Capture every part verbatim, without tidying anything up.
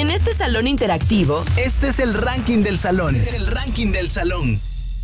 En este salón interactivo, este es el ranking del salón. El ranking del salón.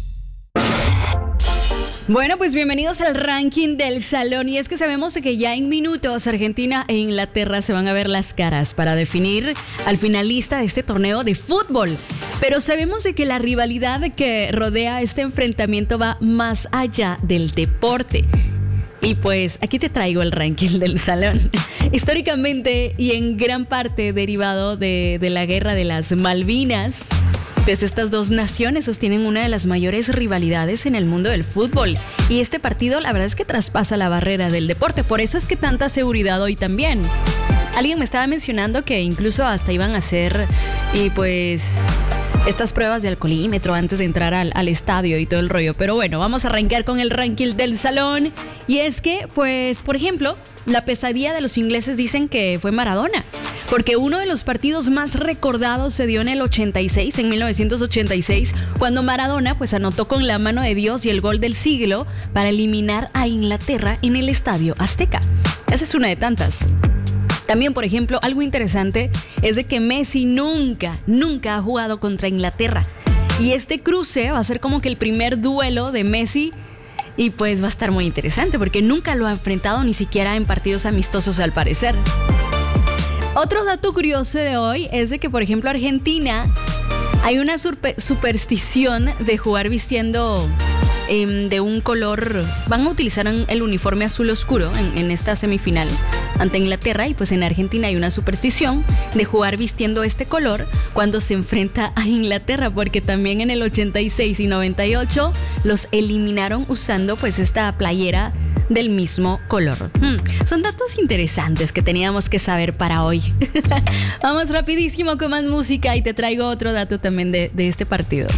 Bueno, pues bienvenidos al ranking del salón. Y es que sabemos que ya en minutos Argentina e Inglaterra se van a ver las caras para definir al finalista de este torneo de fútbol. Pero sabemos de que la rivalidad que rodea este enfrentamiento va más allá del deporte. Y pues aquí te traigo el ranking del salón. Históricamente y en gran parte derivado de, de la guerra de las Malvinas, pues estas dos naciones sostienen una de las mayores rivalidades en el mundo del fútbol. Y este partido la verdad es que traspasa la barrera del deporte. Por eso es que tanta seguridad hoy también. Alguien me estaba mencionando que incluso hasta iban a hacer y pues estas pruebas de alcoholímetro antes de entrar al, al estadio y todo el rollo. Pero bueno, vamos a arrancar con el ranking del salón. Y es que, pues, por ejemplo, la pesadilla de los ingleses dicen que fue Maradona. Porque uno de los partidos más recordados se dio en el ochenta y seis, en mil novecientos ochenta y seis, cuando Maradona pues anotó con la mano de Dios y el gol del siglo para eliminar a Inglaterra en el Estadio Azteca. Esa es una de tantas. También, por ejemplo, algo interesante es de que Messi nunca, nunca ha jugado contra Inglaterra. Y este cruce va a ser como que el primer duelo de Messi. Y pues va a estar muy interesante porque nunca lo ha enfrentado ni siquiera en partidos amistosos al parecer. Otro dato curioso de hoy es de que, por ejemplo, Argentina hay una super- superstición de jugar vistiendo eh, de un color. Van a utilizar el uniforme azul oscuro en, en esta semifinal ante Inglaterra, y pues en Argentina hay una superstición de jugar vistiendo este color cuando se enfrenta a Inglaterra, porque también en el ochenta y seis y noventa y ocho los eliminaron usando pues esta playera del mismo color. Hmm, son datos interesantes que teníamos que saber para hoy. Vamos rapidísimo con más música y te traigo otro dato también de, de este partido.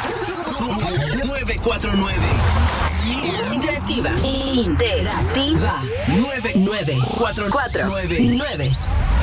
nueve cuatro nueve interactiva. Interactiva. nueve nueve cuatro cuatro nueve nueve.